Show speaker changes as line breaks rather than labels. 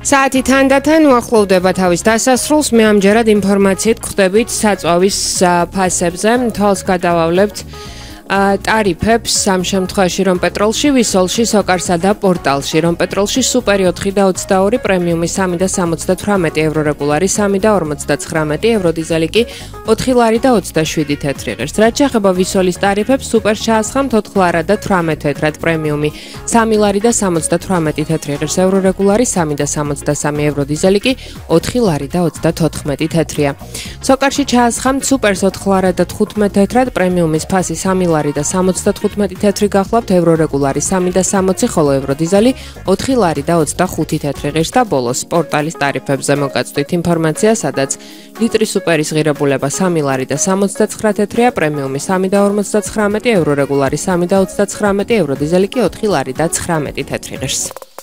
საათი თანდათან უახლოვდება თავის დასასრულს. მე ამჯერად ინფორმაციით გვხვდებით საწვავის ფასებზე. თვალს გადავავლებთ ტარიფებს ამ შემთხვევაში რომ პეტროლში, ვისოლში, სოკარსა და პორტალში. რომ პეტროლში სუპერი 4 და 22, პრემიუმი 3 და 78 евро რეგულარი 3 და 59 евро, დიზელი კი 4 ლარი და 27 თეთრი ღირს. რაც შეეხება ვისოლის ტარიფებს, სუპერ ჩაასხამთ 4 ლარა და 18 თეთრად, პრემიუმი 3 ლარი და 78 თეთრი ღირს, евро რეგულარი 3 და 63 евро, დიზელი კი 4 ლარი და 34 თეთრია. სოკარში ჩაასხამთ სუპერს 4 ლარა და 15 თეთრად, პრემიუმის ფასი 3 ლარი და 75 თეთრი გახლავთ, евро რეგულარი 3 და 60, ხოლო евро დიზელი 4 ლარი და 25 თეთრი ღირს და ბოლოს პორტალის ტარიფებზე მოგაწვდით ინფორმაცია, სადაც ლიტრი სუპერის ღირებულება 3 ლარი და 69 თეთრია, პრემიუმი 3 და 59, евро რეგულარი 3 და 39, евро დიზელი კი 4 ლარი და 19 თეთრი ღირს.